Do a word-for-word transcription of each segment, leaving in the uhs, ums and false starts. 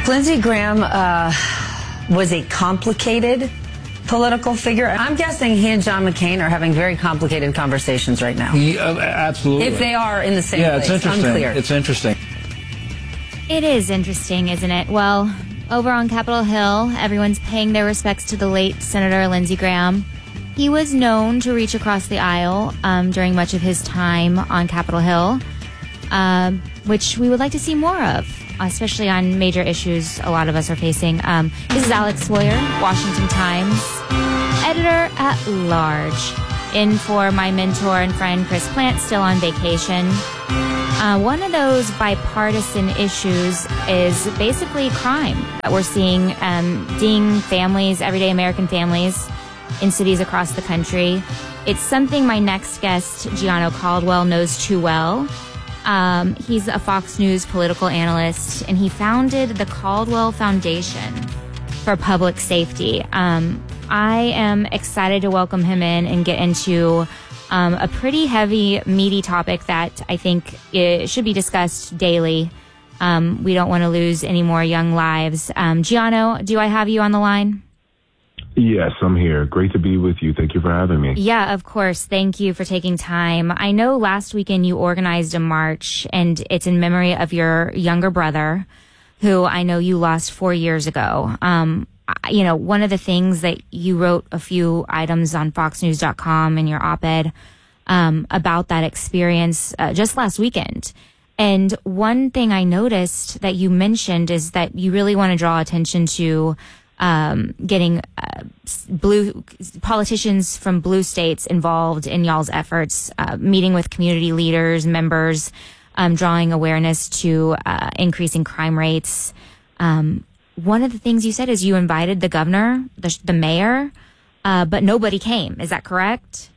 Lindsey Graham uh, was a complicated political figure. I'm guessing he and John McCain are having very complicated conversations right now. Yeah, absolutely. If they are in the same yeah, place. Yeah, it's interesting. Unclear. It's interesting. It is interesting, isn't it? Well, over on Capitol Hill, everyone's paying their respects to the late Senator Lindsey Graham. He was known to reach across the aisle um, during much of his time on Capitol Hill, uh, which we would like to see more of, especially on major issues a lot of us are facing. Um, this is Alex Sawyer, Washington Times, editor at large, in for my mentor and friend Chris Plant, still on vacation. Uh, one of those bipartisan issues is basically crime that we're seeing um, ding families, everyday American families in cities across the country. It's something my next guest, Gianno Caldwell, knows too well. Um, he's a Fox News political analyst, and he founded the Caldwell Foundation for Public Safety. Um, I am excited to welcome him in and get into um, a pretty heavy, meaty topic that I think it should be discussed daily. Um, we don't want to lose any more young lives. Um, Gianno, do I have you on the line? Yes, I'm here. Great to be with you. Thank you for having me. Yeah, of course. Thank you for taking time. I know last weekend you organized a march, and it's in memory of your younger brother, who I know you lost four years ago. Um, you know, one of the things that you wrote a few items on fox news dot com in your op-ed um, about that experience uh, just last weekend. And one thing I noticed that you mentioned is that you really want to draw attention to Um, getting uh, blue politicians from blue states involved in y'all's efforts, uh, meeting with community leaders, members, um, drawing awareness to uh, increasing crime rates. Um, one of the things you said is you invited the governor, the, the mayor, uh, but nobody came. Is that correct?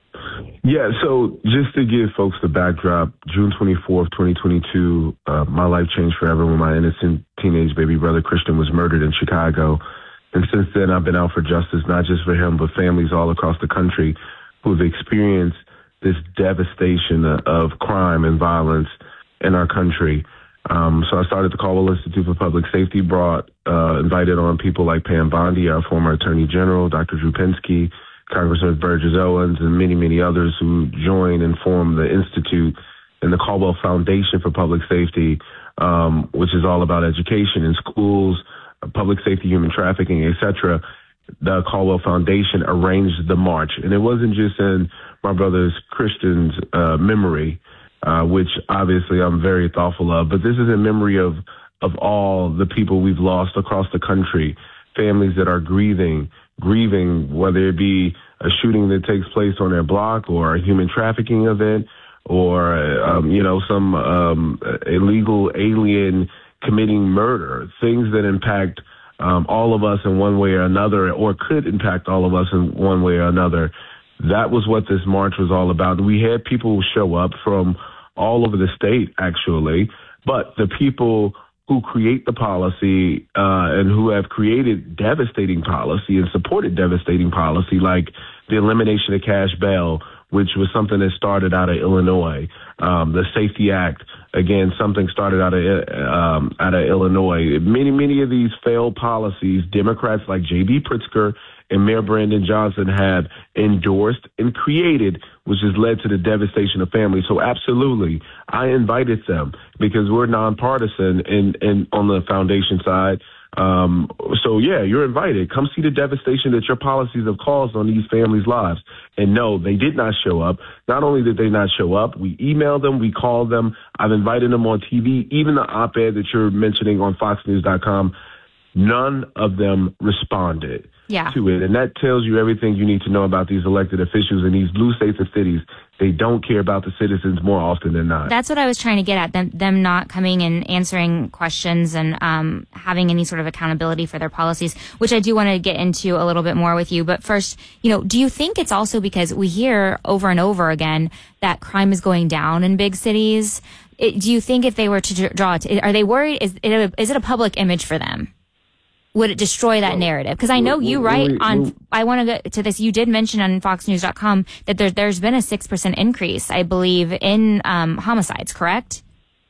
Yeah, so just to give folks the backdrop, June twenty-fourth, twenty twenty-two, uh, my life changed forever when my innocent teenage baby brother Christian was murdered in Chicago. And since then, I've been out for justice, not just for him, but families all across the country who have experienced this devastation of crime and violence in our country. Um, so I started the Caldwell Institute for Public Safety, brought, uh, invited on people like Pam Bondi, our former Attorney General, Doctor Drew Pinsky, Congressman Burgess Owens, and many, many others who joined and formed the Institute and the Caldwell Foundation for Public Safety, um, which is all about education in schools, public safety, human trafficking, et cetera. The Caldwell Foundation arranged the march. And it wasn't just in my brother's Christian's uh, memory, uh, which obviously I'm very thoughtful of, but this is in memory of, of all the people we've lost across the country, families that are grieving, grieving, whether it be a shooting that takes place on their block or a human trafficking event or, um, you know, some um, illegal alien committing murder, things that impact um, all of us in one way or another, or could impact all of us in one way or another. That was what this march was all about. We had people show up from all over the state, actually, but the people who create the policy uh, and who have created devastating policy and supported devastating policy, like the elimination of cash bail, which was something that started out of Illinois, um, the Safety Act, again, something started out of um, out of Illinois. Many, many of these failed policies, Democrats like J B Pritzker and Mayor Brandon Johnson have endorsed and created, which has led to the devastation of families. So absolutely, I invited them because we're nonpartisan and, and on the foundation side. Um, so yeah, you're invited. Come see the devastation that your policies have caused on these families' lives. And no, they did not show up. Not only did they not show up, we emailed them, we called them. I've invited them on T V, even the op-ed that you're mentioning on fox news dot com. None of them responded yeah. to it. And that tells you everything you need to know about these elected officials in these blue states and cities. They don't care about the citizens more often than not. That's what I was trying to get at, them, them not coming and answering questions and um, having any sort of accountability for their policies, which I do want to get into a little bit more with you. But first, you know, do you think it's also because we hear over and over again that crime is going down in big cities? It, do you think if they were to draw it, are they worried? Is it a, is it a public image for them? Would it destroy that narrative? Because I know you write on, I want to get to this, you did mention on fox news dot com that there, there's been a six percent increase, I believe, in um, homicides, correct?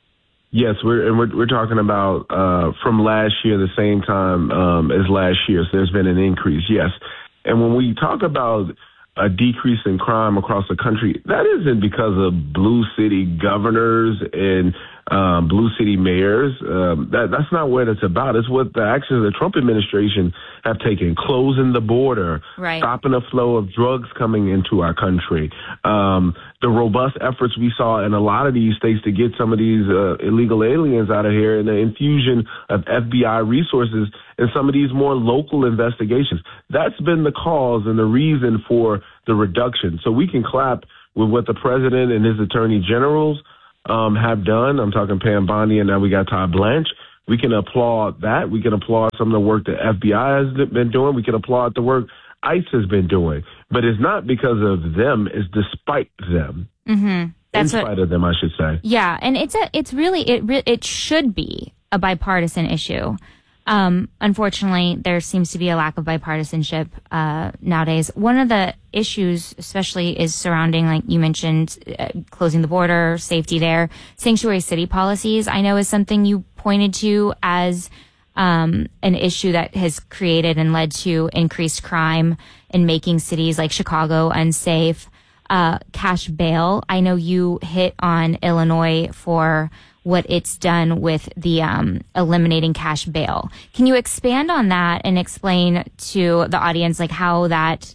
Yes, we're and we're, we're talking about uh, from last year, the same time um, as last year. So there's been an increase, yes. And when we talk about a decrease in crime across the country, that isn't because of blue city governors and um, blue city mayors. Um, that that's not what it's about. It's what the actions of the Trump administration have taken: closing the border, right. stopping the flow of drugs coming into our country, um, the robust efforts we saw in a lot of these states to get some of these uh, illegal aliens out of here, and the infusion of F B I resources in some of these more local investigations. That's been the cause and the reason for the reduction. So we can clap with what the president and his attorney generals um, have done. I'm talking Pam Bondi, and now we got Todd Blanche. We can applaud that. We can applaud some of the work the F B I has been doing. We can applaud the work ICE has been doing. But it's not because of them. It's despite them. Mm-hmm. That's In spite what, of them, I should say. Yeah, and it's a, it's really, it re- it should be a bipartisan issue. Um, unfortunately, there seems to be a lack of bipartisanship uh, nowadays. One of the issues, especially, is surrounding, like you mentioned, uh, closing the border, safety there. Sanctuary city policies, I know, is something you pointed to as um, an issue that has created and led to increased crime in making cities like Chicago unsafe. Uh, cash bail, I know you hit on Illinois for what it's done with the um, eliminating cash bail. Can you expand on that and explain to the audience like how that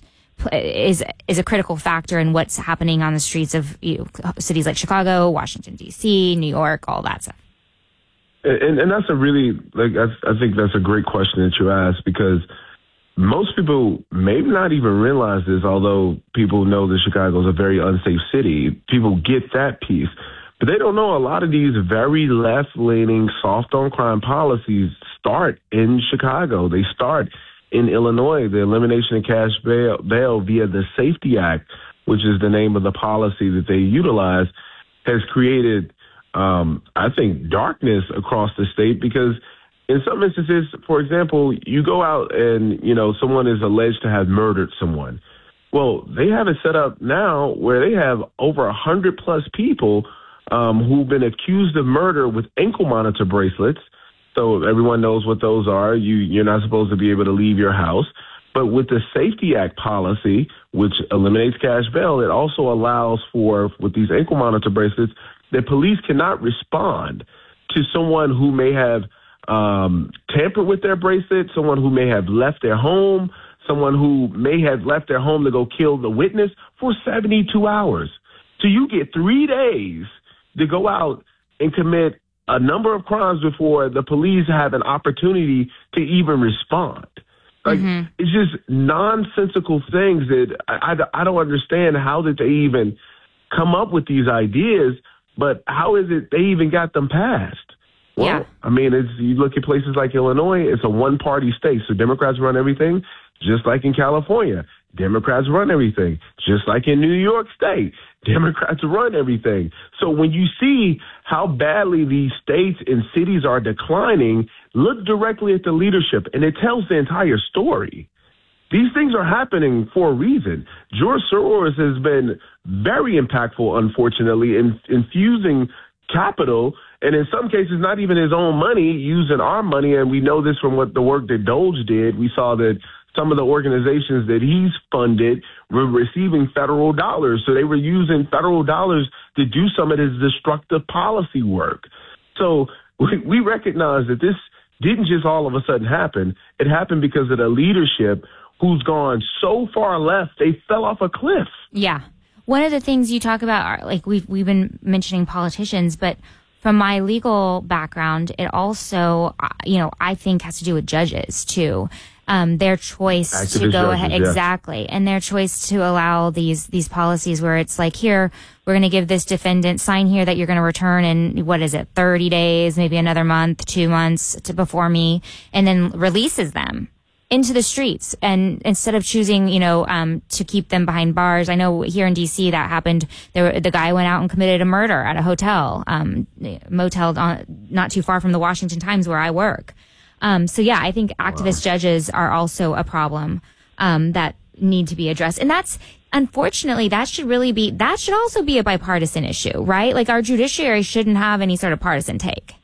is is a critical factor in what's happening on the streets of you know, cities like Chicago, Washington, D C, New York, all that stuff? And, and that's a really, like, I, I think that's a great question that you asked, because most people may not even realize this, although people know that Chicago is a very unsafe city. People get that piece. But they don't know a lot of these very left-leaning, soft-on-crime policies start in Chicago. They start in Illinois. The elimination of cash bail, bail via the Safety Act, which is the name of the policy that they utilize, has created, um, I think, darkness across the state because in some instances, for example, you go out and, you know, someone is alleged to have murdered someone. Well, they have it set up now where they have over one hundred plus people Um, who've been accused of murder with ankle monitor bracelets. So everyone knows what those are. You, you're not supposed to be able to leave your house. But with the Safety Act policy, which eliminates cash bail, it also allows for, with these ankle monitor bracelets, that police cannot respond to someone who may have um, tampered with their bracelet, someone who may have left their home, someone who may have left their home to go kill the witness for seventy-two hours. So you get three days to go out and commit a number of crimes before the police have an opportunity to even respond. Like, mm-hmm. It's just nonsensical things that I, I, I don't understand how did they even come up with these ideas, but how is it they even got them passed? Well, yeah. I mean, it's, you look at places like Illinois, it's a one-party state, so Democrats run everything, just like in California. Democrats run everything, just like in New York State. Democrats run everything. So when you see how badly these states and cities are declining, look directly at the leadership, and it tells the entire story. These things are happening for a reason. George Soros has been very impactful, unfortunately, in infusing capital, and in some cases, not even his own money, using our money. And we know this from what the work that Doge did. We saw that some of the organizations that he's funded were receiving federal dollars. So they were using federal dollars to do some of his destructive policy work. So we, we recognize that this didn't just all of a sudden happen. It happened because of the leadership who's gone so far left, they fell off a cliff. Yeah. One of the things you talk about are, like, we've, we've been mentioning politicians, but from my legal background, it also, you know, I think has to do with judges too. Um, their choice Activist to go judges, ahead, yeah. exactly, and their choice to allow these these policies where it's like, here, we're going to give this defendant, sign here that you're going to return in, what is it, thirty days, maybe another month, two months to before me, and then releases them into the streets. And instead of choosing, you know, um, to keep them behind bars, I know here in D C that happened. There, the guy went out and committed a murder at a hotel, um, motel on, not too far from the Washington Times where I work. Um, so yeah, I think activist wow. judges are also a problem, um, that need to be addressed. And that's, unfortunately, that should really be, that should also be a bipartisan issue, right? Like our judiciary shouldn't have any sort of partisan take.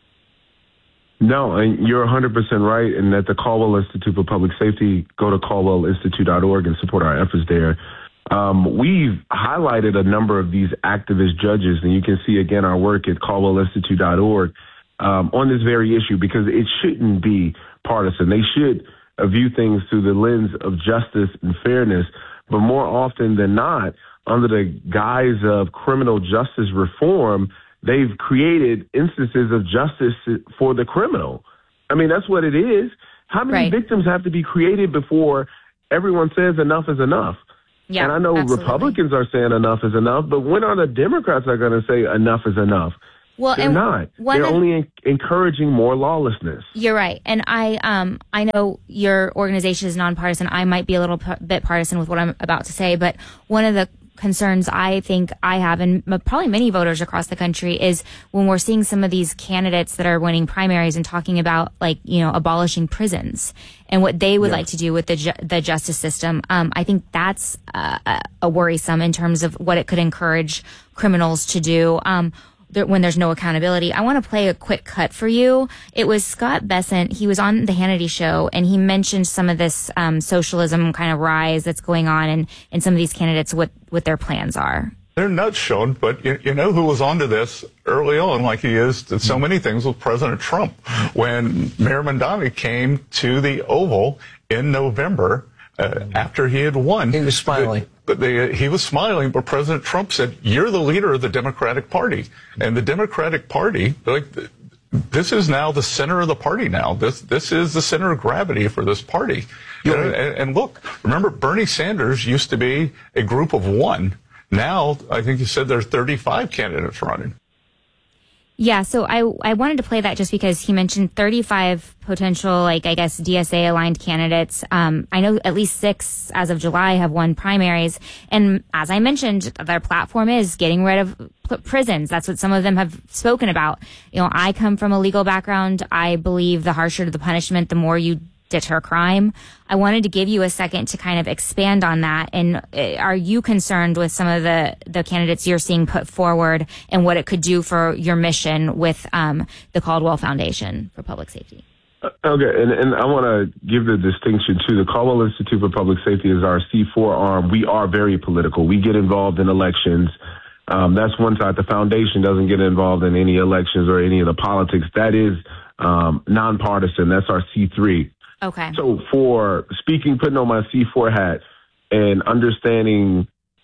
No, and you're one hundred percent right. And at the Caldwell Institute for Public Safety, go to caldwell institute dot org and support our efforts there. Um, we've highlighted a number of these activist judges, and you can see, again, our work at caldwell institute dot org um, on this very issue, because it shouldn't be partisan. They should uh, view things through the lens of justice and fairness, but more often than not, under the guise of criminal justice reform, they've created instances of justice for the criminal. I mean, that's what it is. How many right. victims have to be created before everyone says enough is enough? Yeah, and I know absolutely. Republicans are saying enough is enough, but when are the Democrats are going to say enough is enough? Well, They're and not. They're of, only en- encouraging more lawlessness. You're right. And I um I know your organization is nonpartisan. I might be a little p- bit partisan with what I'm about to say, but one of the concerns I think I have, and probably many voters across the country, is when we're seeing some of these candidates that are winning primaries and talking about, like, you know, abolishing prisons and what they would yeah. like to do with the ju- the justice system. Um, I think that's uh, a worrisome in terms of what it could encourage criminals to do. Um, when there's no accountability. I want to play a quick cut for you. It was Scott Bessent. He was on the Hannity show, and he mentioned some of this um, socialism kind of rise that's going on, and, and some of these candidates, what, what their plans are. They're nuts, Sean, but you, you know who was onto this early on, like he is to so many things, with President Trump. When Mayor Mamdani came to the Oval in November, uh, after he had won. He was smiling. The, the, he was smiling, but President Trump said, "You're the leader of the Democratic Party." And the Democratic Party, like, this is now the center of the party now. This this is the center of gravity for this party. You know, and, and look, remember, Bernie Sanders used to be a group of one. Now, I think you said there are thirty-five candidates running. Yeah, so I I wanted to play that just because he mentioned thirty-five potential, like, I guess, D S A-aligned candidates. Um, I know at least six, as of July, have won primaries. And as I mentioned, their platform is getting rid of p- prisons. That's what some of them have spoken about. You know, I come from a legal background. I believe the harsher the punishment, the more you deter crime. I wanted to give you a second to kind of expand on that. And uh, are you concerned with some of the, the candidates you're seeing put forward and what it could do for your mission with um, the Caldwell Foundation for Public Safety? Uh, okay, and, and I want to give the distinction, too. The Caldwell Institute for Public Safety is our C four arm. We are very political. We get involved in elections. Um, that's one side. The foundation doesn't get involved in any elections or any of the politics. That is um, nonpartisan. That's our C three. Okay. So for speaking, putting on my C four hat and understanding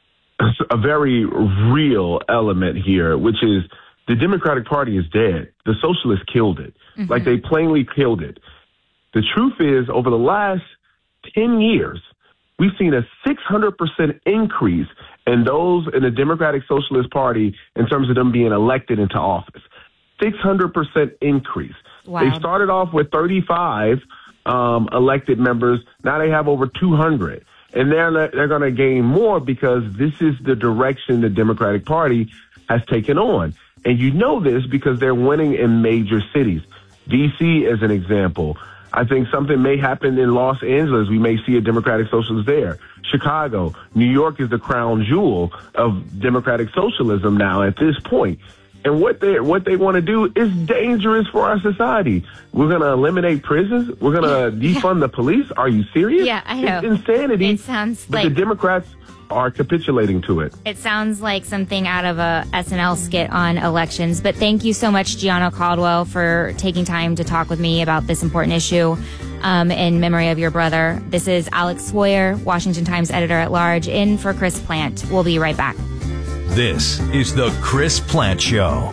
a very real element here, which is the Democratic Party is dead. The socialists killed it. Mm-hmm. Like, they plainly killed it. The truth is, over the last ten years, we've seen a six hundred percent increase in those in the Democratic Socialist Party in terms of them being elected into office. six hundred percent increase. Wow. They started off with thirty-five Um, elected members. Now they have over two hundred, and they're they're going to gain more because this is the direction the Democratic Party has taken on. And you know this because they're winning in major cities. D C is an example. I think something may happen in Los Angeles. We may see a Democratic Socialist there. Chicago, New York is the crown jewel of Democratic socialism now at this point. And what they what they want to do is dangerous for our society. We're going to eliminate prisons. We're going to defund the police. Are you serious? Yeah, I know. It's insanity. It sounds but like the Democrats are capitulating to it. It sounds like something out of a S N L skit on elections. But thank you so much, Gianna Caldwell, for taking time to talk with me about this important issue um, in memory of your brother. This is Alex Swoyer, Washington Times editor-at-large, in for Chris Plant. We'll be right back. This is the Chris Plant Show.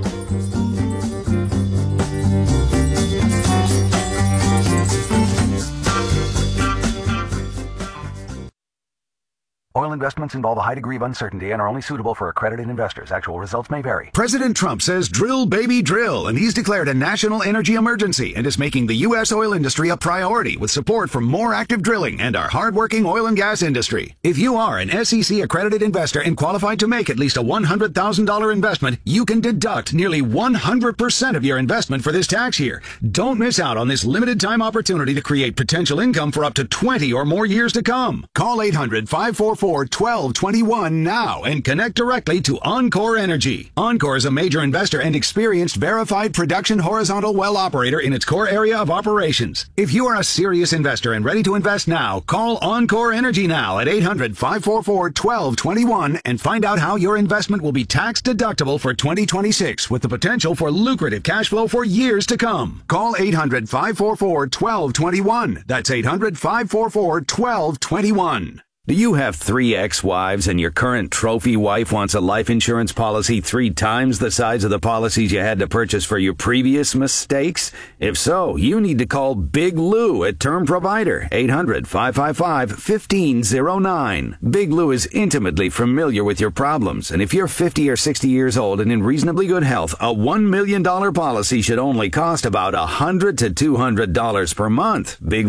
Oil investments involve a high degree of uncertainty and are only suitable for accredited investors. Actual results may vary. President Trump says drill, baby, drill, and he's declared a national energy emergency and is making the U S oil industry a priority with support from more active drilling and our hardworking oil and gas industry. If you are an S E C accredited investor and qualified to make at least a one hundred thousand dollars investment, you can deduct nearly one hundred percent of your investment for this tax year. Don't miss out on this limited time opportunity to create potential income for up to twenty or more years to come. Call eight hundred, five four four, four, one two two one now and connect directly to Encore Energy. Encore is a major investor and experienced verified production horizontal well operator in its core area of operations. If you are a serious investor and ready to invest now, call Encore Energy now at eight hundred, five four four, one two two one and find out how your investment will be tax deductible for twenty twenty-six with the potential for lucrative cash flow for years to come. Call eight hundred, five four four, one two two one. That's eight hundred, five four four, one two two one. Do you have three ex-wives and your current trophy wife wants a life insurance policy three times the size of the policies you had to purchase for your previous mistakes? If so, you need to call Big Lou at Term Provider, eight hundred, five five five, one five zero nine. Big Lou is intimately familiar with your problems, and if you're fifty or sixty years old and in reasonably good health, a one million dollars policy should only cost about one hundred to two hundred dollars per month. Big